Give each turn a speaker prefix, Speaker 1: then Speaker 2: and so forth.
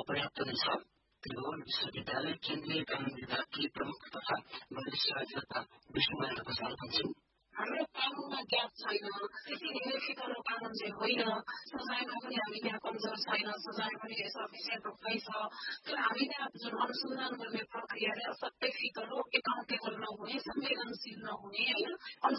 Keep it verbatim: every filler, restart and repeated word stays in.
Speaker 1: पर्याप्त नै छ। त्रिभुवन विश्वविद्यालय केन्द्रीय कानून विभागकी प्रमुख तथा वरिष्ठ अधिवक्ता विष्णुमान ढकाल भन्छन्,
Speaker 2: हाम्रो कानूनमा ग्याप छैन, त्यति धेरै फितलो कानून चाहिँ होइन, सजायमा पनि हामी त्यहाँ कमजोर छैन, सजाय पनि सफिसियन्ट रूपमै छ। तर हामी त्यहाँ जुन अनुसन्धान गर्ने प्रक्रियाले असाध्यै फितलो, एकाउन्टेबल नहुने, संवेदनशील नहुने, होइन